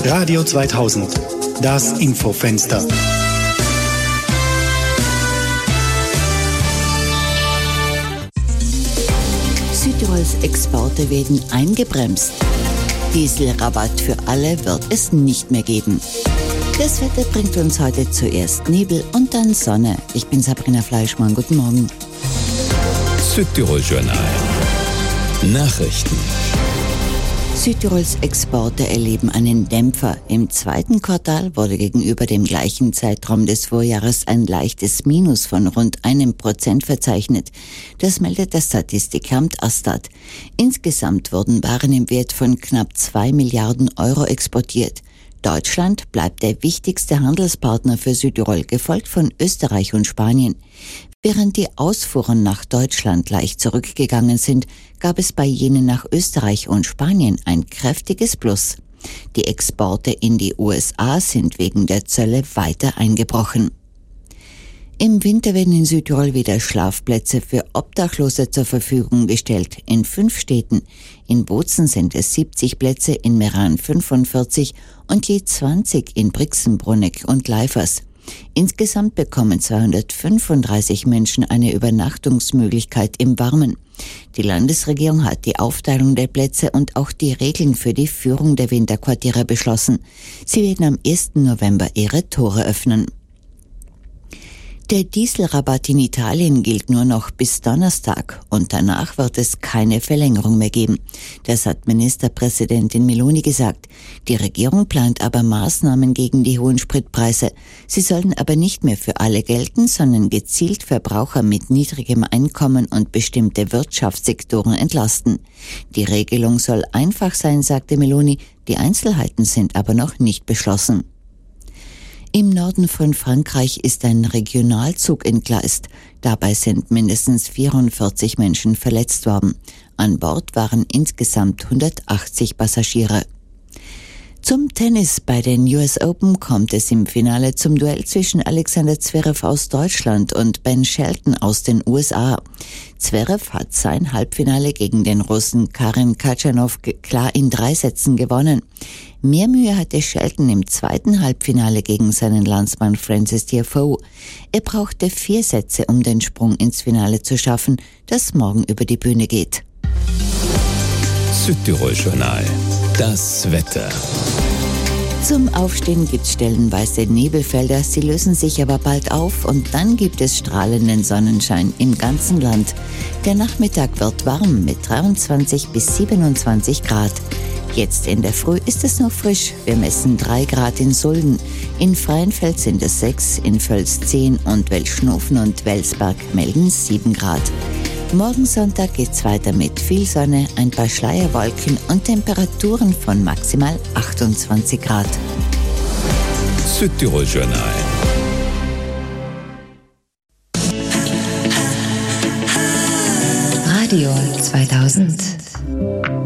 Radio 2000, das Infofenster. Südtirols Exporte werden eingebremst. Dieselrabatt für alle wird es nicht mehr geben. Das Wetter bringt uns heute zuerst Nebel und dann Sonne. Ich bin Sabrina Fleischmann. Guten Morgen. Südtirol Journal. Nachrichten. Südtirols Exporte erleben einen Dämpfer. Im zweiten Quartal wurde gegenüber dem gleichen Zeitraum des Vorjahres ein leichtes Minus von rund 1% verzeichnet. Das meldet das Statistikamt Astat. Insgesamt wurden Waren im Wert von knapp 2 Milliarden Euro exportiert. Deutschland bleibt der wichtigste Handelspartner für Südtirol, gefolgt von Österreich und Spanien. Während die Ausfuhren nach Deutschland leicht zurückgegangen sind, gab es bei jenen nach Österreich und Spanien ein kräftiges Plus. Die Exporte in die USA sind wegen der Zölle weiter eingebrochen. Im Winter werden in Südtirol wieder Schlafplätze für Obdachlose zur Verfügung gestellt. In 5 Städten. In Bozen sind es 70 Plätze, in Meran 45 und je 20 in Brixen-Bruneck und Leifers. Insgesamt bekommen 235 Menschen eine Übernachtungsmöglichkeit im Warmen. Die Landesregierung hat die Aufteilung der Plätze und auch die Regeln für die Führung der Winterquartiere beschlossen. Sie werden am 1. November ihre Tore öffnen. Der Dieselrabatt in Italien gilt nur noch bis Donnerstag und danach wird es keine Verlängerung mehr geben. Das hat Ministerpräsidentin Meloni gesagt. Die Regierung plant aber Maßnahmen gegen die hohen Spritpreise. Sie sollen aber nicht mehr für alle gelten, sondern gezielt Verbraucher mit niedrigem Einkommen und bestimmte Wirtschaftssektoren entlasten. Die Regelung soll einfach sein, sagte Meloni. Die Einzelheiten sind aber noch nicht beschlossen. Im Norden von Frankreich ist ein Regionalzug entgleist. Dabei sind mindestens 44 Menschen verletzt worden. An Bord waren insgesamt 180 Passagiere. Zum Tennis. Bei den US Open kommt es im Finale zum Duell zwischen Alexander Zverev aus Deutschland und Ben Shelton aus den USA. Zverev hat sein Halbfinale gegen den Russen Karen Khachanov klar in 3 Sätzen gewonnen. Mehr Mühe hatte Shelton im zweiten Halbfinale gegen seinen Landsmann Francis Tiafoe. Er brauchte 4 Sätze, um den Sprung ins Finale zu schaffen, das morgen über die Bühne geht. Südtirol Journal. Das Wetter. Zum Aufstehen gibt's stellenweise Nebelfelder, sie lösen sich aber bald auf und dann gibt es strahlenden Sonnenschein im ganzen Land. Der Nachmittag wird warm mit 23 bis 27 Grad. Jetzt in der Früh ist es noch frisch. Wir messen 3 Grad in Sulden. In Freienfeld sind es 6, in Völs 10 und Welschnofen und Welsberg melden 7 Grad. Morgen Sonntag geht's weiter mit viel Sonne, ein paar Schleierwolken und Temperaturen von maximal 28 Grad. Südtirol Journal. Radio 2000.